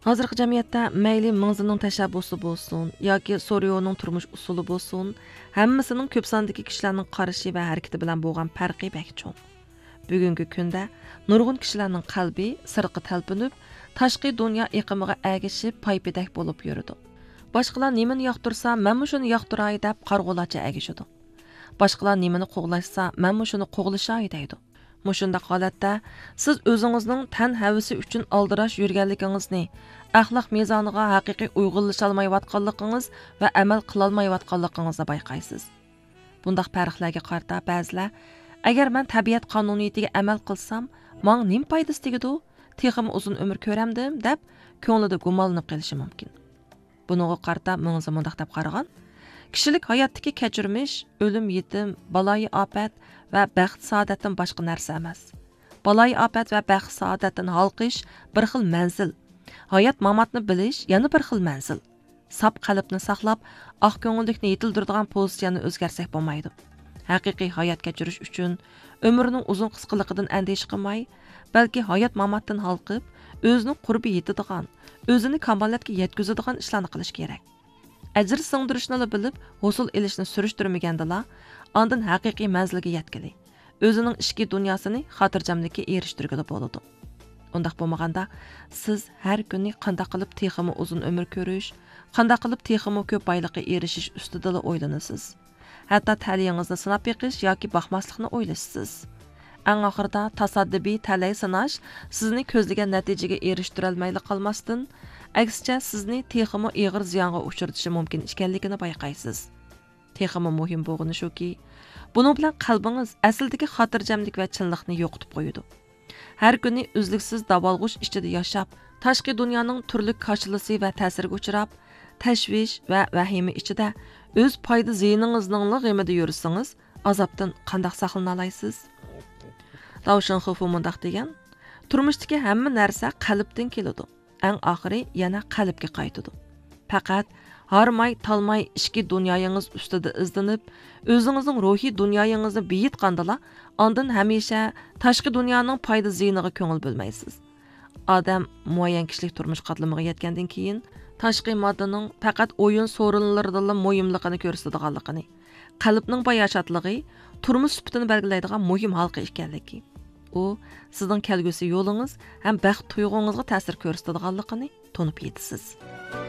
Hozirgi jamiyatda mayli Mingzining tashabbusi bo'lsin yoki Soryoning turmush usuli bo'lsin, hammasining ko'p sondagi kishilarning qarashi va harakati bilan bo'lgan farqi bak cho'ng. Bugungi kunda nurg'un kishilarning qalbi sirqi talpinib, tashqi dunyo iqimiga agishib paypidak bo'lib yuridi. Boshqalar nimani yoqtirsa, men shuni yoqtiray deb qarg'ulacha agishidi. Boshqalar nimani qo'g'lashsa, men shuni qo'g'lishay deydi. Mushundaq holatda siz o'zingizning tan havisi uchun aldirash yurganligingizni, axloq mezoniga haqiqiy uyg'unlasholmayotganligingiz va amal qilolmayotganligingizni bayqaysiz. Bundaq farqlarga qarata ba'zilar agar men tabiat qonuniyatiga amal qilsam, menga nima foydasi tegadi? Texim uzun umr ko'ramdim deb ko'nglida gumonlanib qolishi mumkin. Buningga qarata menga mundaq deb qaragan, kishilik hayotdagi kechirmish, o'lim, yetim, baloyi ofat va baxt saodatdan boshqa narsa emas. Baloyi ofat va baxt saodatdan halqish bir xil manzil. Hayot mamatni bilish yana bir xil manzil. Sap qalbni saqlab, oq ko'ngillikni yetildiradigan pozitsiyani o'zgarsak bo'lmaydi. Haqiqiy hayot kechirish uchun umrning uzun qisqaligidan andish qilmay, balki hayot mamatdan halqib, o'zining qurbi yetadigan, o'zini kamolatga yetkazadigan ishlarni qilish kerak. Ajr singdirishni bilib, hosil elishni surishtirmagandala, ondan haqiqiy manzilga yetkili. O'zining ishki dunyosini xotirjamlikka erishtirgili bo'ladi. Undaq bo'lmaganda, siz har kuni qanday qilib teximi uzun umr ko'rish, qanday qilib teximi ko'p boylikqa erishish ustida o'ylanasiz. Hatto ta'limingizni sinab beqish yoki baxmaslikni o'ylashsiz. Eng oxirida tasaddibiy talay sinash sizni ko'zlagan natijaga erishtirolmayli olmayli qolmasdan, aksicha sizni teximi og'ir ziyonga uchratishi mumkin ekanligini bayqaysiz. Teximi muhim bo'lgani shuki, buning bilan qalbingiz asldagi xotirjamlik va chinlikni yo'qotib qo'yadi. Har kuni uzluksiz davolg'ush ichida yashab, tashqi dunyoning turli qarshilasi va ta'siriga uchrab, tashvish va vahima ichida o'z foyda ziyningizning g'amida yursangiz, azobdan qanday saqlana olasiz? Davshan Xofu mundaq degan, turmushdagi hamma narsa qalbdan keladi. Eng oxiri yana qalbga qaytadi. Faqat harmay, talmay ishki dunyoyingiz ustida izlanib, o'zingizning ruhiy dunyoyingizni biyitqandala, ondan hamisha tashqi dunyoning foyda ziyniga ko'ngil bo'lmaysiz. Odam muayyan kishilik turmush qatlamiga yetgandan keyin tashqi moddaning faqat o'yin so'rinlaridan muhimligini ko'rsatadiganligini, qalbning bayashatligi turmush sifatini belgilaydigan muhim halqa ekanligi. U sizning kelgusi yo'lingiz ham baxt tuyg'ungizga ta'sir ko'rsatadiganligini tunib yetasiz.